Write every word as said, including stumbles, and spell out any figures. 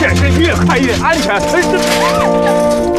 且是越快越安全。哎，这。